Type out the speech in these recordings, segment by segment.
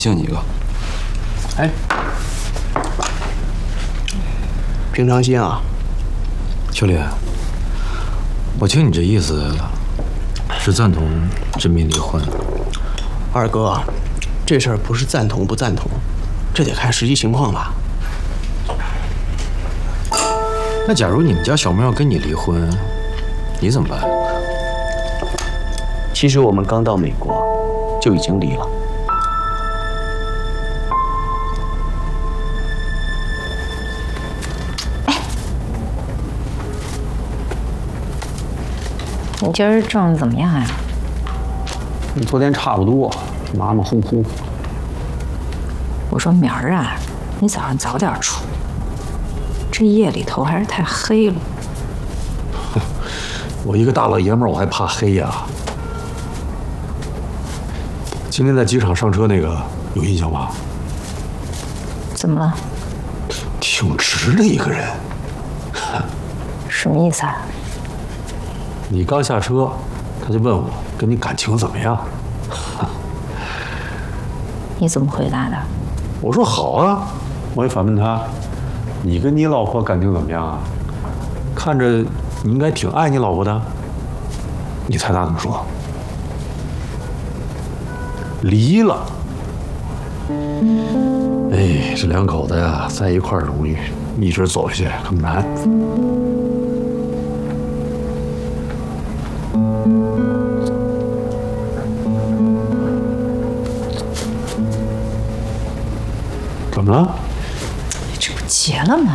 敬你一个。 哎，平常心啊， 秋丽，我听你这意思是赞同甄民离婚。 二哥，这事儿不是赞同不赞同，这得看实际情况吧。 那假如你们家小妹要跟你离婚，你怎么办？ 其实我们刚到美国就已经离了。 你今儿挣的怎么样呀？ 跟昨天差不多，马马虎虎。 我说明儿啊，你早上早点出，这夜里头还是太黑了。 我一个大老爷们儿，我还怕黑呀？今天在机场上车那个有印象吧？ 怎么了？ 挺直的一个人。 什么意思啊？ 你刚下车，他就问我跟你感情怎么样？ 你怎么回答的？ 我说好啊，我也反问他，你跟你老婆感情怎么样啊？看着你应该挺爱你老婆的。你猜他怎么说？离了。哎，这两口子呀，在一块儿容易，一直走下去可难。怎么了？ 这不结了吗？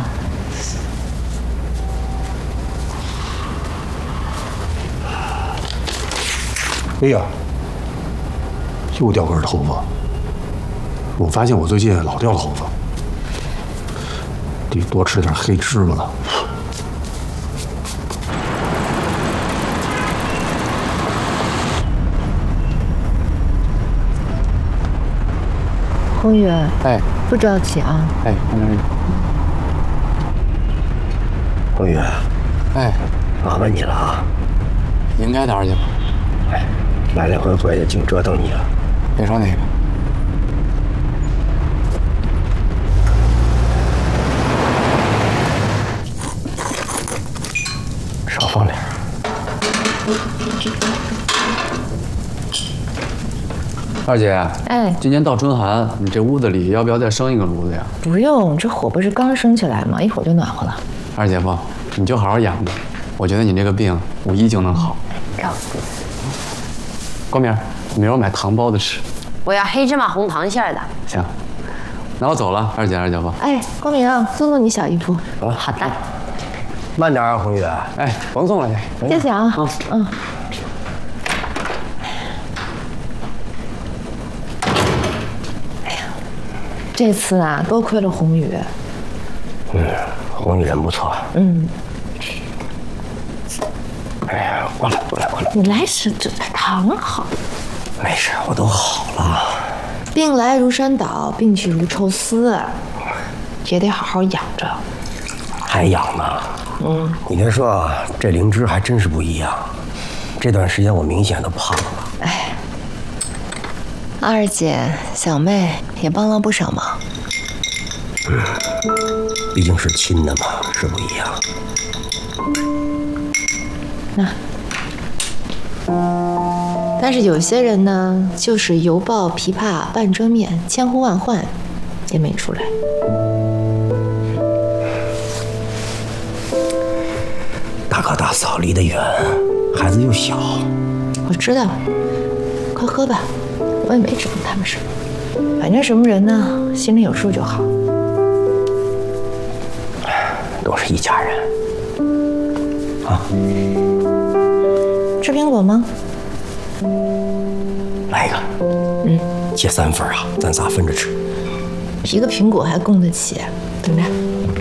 哎呀，又掉根头发。我发现我最近老掉头发，得多吃点黑芝麻了。 宏宇， 哎， 不着急啊。 哎，看这里。 宏宇， 哎， 麻烦你了啊！ 应该的，二姐夫。 哎，来来回回的，净折腾你了。 别说那个。 少放点。 二姐， 哎， 今年到春寒，你这屋子里要不要再生一个炉子呀？ 不用，这火不是刚升起来吗？一会儿就暖和了。 二姐夫，你就好好养着，我觉得你这个病5·1就能好。 跳。 光明，明儿我买糖包子吃。 我要黑芝麻红糖馅的。 行，那我走了，二姐夫。 哎，光明，送送你小姨夫。 好的。 慢点啊，宏宇。 哎，甭送了去。 谢谢啊。嗯。哎呀，这次啊，多亏了宏宇。 宏宇人不错。 嗯。 哎呀，过来。 你来时这糖好。 没事，我都好了。 病来如山倒，病去如抽丝，也得好好养着。 还养呢？你别说啊，这灵芝还真是不一样。这段时间我明显的胖了。 哎，二姐、小妹也帮了不少忙。 毕竟是亲的嘛，是不一样。 那。但是有些人呢，就是犹抱琵琶半遮面，千呼万唤也没出来。 大哥大嫂离得远，孩子又小。 我知道，快喝吧，我也没指望他们什么，反正什么人呢，心里有数就好。 都是一家人。啊， 吃苹果吗？ 来一个。切3份啊，咱仨分着吃。 一个苹果还供得起，等着。